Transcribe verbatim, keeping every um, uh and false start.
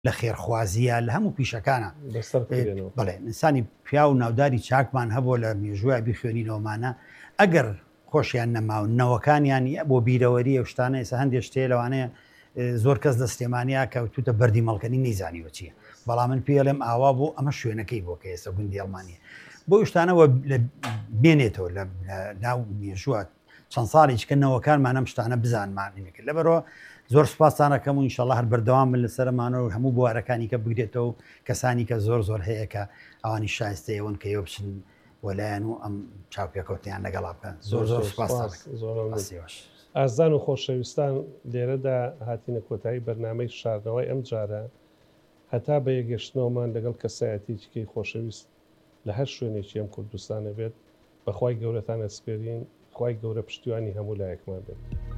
لە خێرخوازیە لە هەموو پیشەکانە بەڵێ ئینسانی پیا و ناوداری چاکمان هەبوو لە مێژووی بیخوێنینەوەمانە ئەگەر خۆشیان نەماون نەوەکانیان بۆ بیرەوەری ئەو شتانە ئێستا هەندێک شتێ لەوانەیە زۆر کەس لە سلێمانیا کەوتوتە بەردی مەڵکەنی نەیزانیوە چییە بەڵام من پێڵێم ئاوا بۆ ئەمە شوێنەکەی بۆ کە ئێستا گوندی ئەڵمانیە بۆ شتانەوە بێنێتەوە لە ناو مێژووە چەند ساڵی کە نەوەکانمان ئەم شتانە بزانمانێکرد لەبەرەوە زۆر سوپاسانەکەم و ئینشەڵڵا هەر بەردەوام من لەسەرمانەوە هەموو بوارەکانی کە بگرێتەوە و کەسانی کە زۆر زۆر هەیە کە ئەوانی شایستەیەوەن کە ئێوە بچن وەلایەن و ئەم چاوپێکەوتیان لەگەڵا بکەن زۆر زۆر سوپاس. ئازان و خۆشەویستان لێرەدا هاتینە کۆتایی بەرنامەی شاردنەوەی ئەم جارە هەتا بە یەگەشتنەوەمان لەگەڵ کەسایەتیکەی خۆشەویست لە هەر شوێنێکی ئەم کوردستانە بێت بەخوای گەورەتان ئەسپێرین خوای گەورە پشتیوانی هەموو لایەکمان بێت.